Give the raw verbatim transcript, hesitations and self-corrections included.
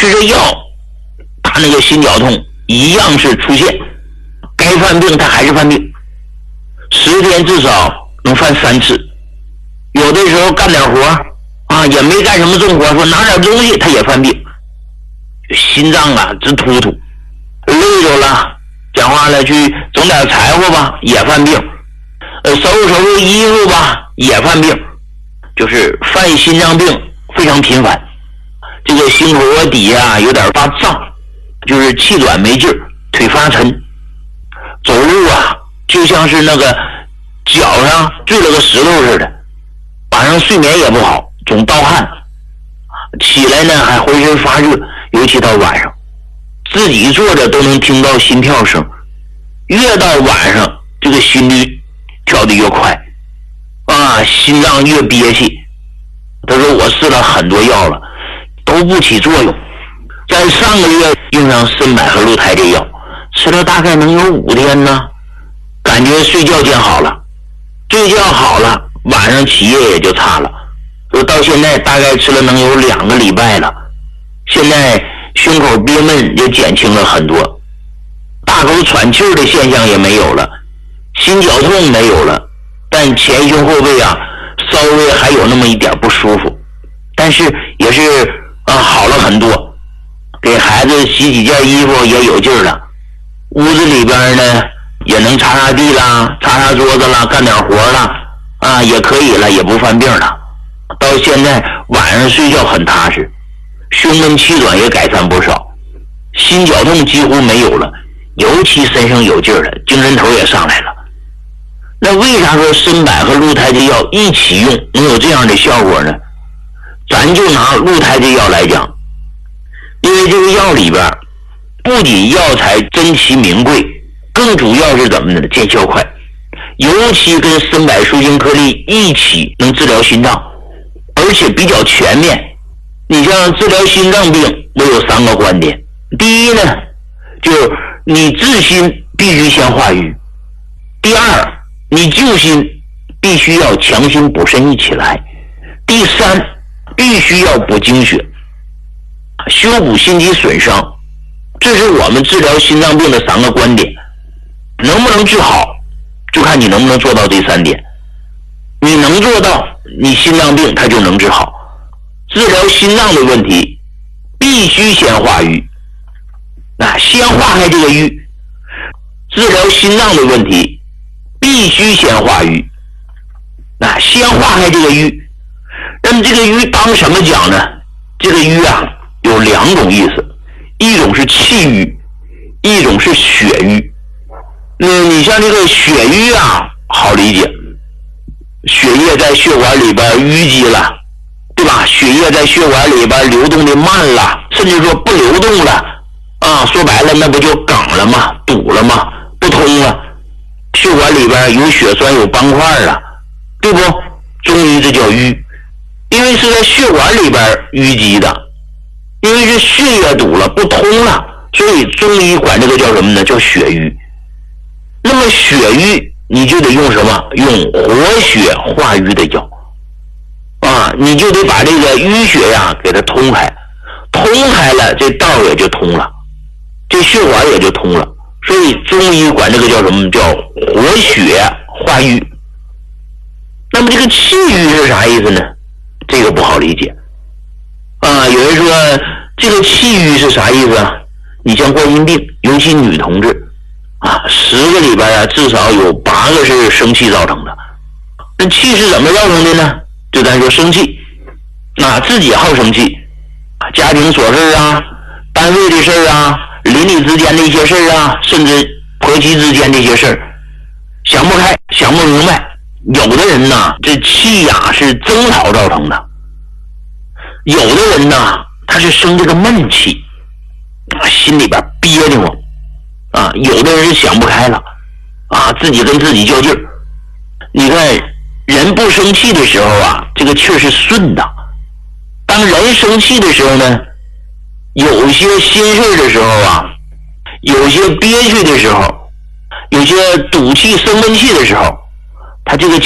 吃着药，他那个心绞痛一样是出现，该犯病他还是犯病，十天至少能犯三次。有的时候干点活啊，也没干什么重活，说拿点东西他也犯病，心脏啊直突突，累着了，讲话了去整点柴火吧也犯病，呃，收拾收拾衣服吧也犯病，就是犯心脏病非常频繁。这个心口和底下有点发胀，就是气短没劲儿，腿发沉，走路啊就像是那个脚上坠了个石头似的，晚上睡眠也不好，总盗汗，起来呢还浑身发热，尤其到晚上自己坐着都能听到心跳声，越到晚上这个心率跳得越快啊，心脏越憋气。他说我试了很多药了都不起作用，在上个月用上参百合鹿胎这药，吃了大概能有五天呢，感觉睡觉见好了，睡觉好了，晚上起夜也就差了。说到现在大概吃了能有两个礼拜了，现在胸口憋闷也减轻了很多，大口喘气的现象也没有了，心绞痛没有了，但前胸后背啊稍微还有那么一点不舒服，但是也是啊好了很多。给孩子洗几件衣服也有劲儿了，屋子里边呢也能擦擦地啦，擦擦桌子啦，干点活啦啊也可以了，也不犯病了。到现在晚上睡觉很踏实，胸闷气短也改善不少，心绞痛几乎没有了，尤其身上有劲儿了，精神头也上来了。那为啥说参百合鹿胎这药一起用能有这样的效果呢？咱就拿鹿胎这药来讲，因为这个药里边不仅药材珍奇名贵，更主要是怎么呢？见效快，尤其跟参柏舒筋颗粒一起能治疗心脏，而且比较全面。你像治疗心脏病，我有三个观点。第一呢，就是你治心必须先化瘀；第二，你救心必须要强心补肾一起来；第三，必须要补精血，修补心肌损伤。这是我们治疗心脏病的三个观点。能不能治好，就看你能不能做到这三点。你能做到，你心脏病它就能治好。治疗心脏的问题，必须先化瘀，那先化开这个瘀。治疗心脏的问题，必须先化瘀，那先化开这个瘀。那么这个瘀当什么讲呢？这个瘀啊有两种意思，一种是气瘀，一种是血瘀。那你像这个血瘀啊好理解，血液在血管里边淤积了，对吧？血液在血管里边流动的慢了，甚至说不流动了啊，说白了那不就梗了吗？堵了吗？不通了，血管里边有血栓有斑块了，对不？中医这叫瘀，因为是在血管里边淤积的，因为是血液堵了不通了，所以中医管这个叫什么呢？叫血瘀。那么血瘀你就得用什么？用活血化瘀的药啊，你就得把这个淤血呀给它通开，通开了这道也就通了，这血管也就通了，所以中医管这个叫什么？叫活血化瘀。那么这个气瘀是啥意思呢？这个不好理解啊。有人说这个气瘀是啥意思啊？你像冠心病，尤其女同志啊，十个里边啊至少有八个是生气造成的。那气是怎么造成的呢？就咱说生气啊，自己好生气，家庭琐事啊，单位的事啊，邻里之间的一些事啊，甚至婆媳之间的一些事，想不开想不明白。有的人呢这气呀是争吵造成的，有的人呢他是生这个闷气，心里边憋得慌啊，有的人是想不开了啊，自己跟自己较劲儿。你看人不生气的时候啊，这个气儿是顺的，当人生气的时候呢，有些心事的时候啊，有些憋屈的时候，有些赌气生闷气的时候，他这个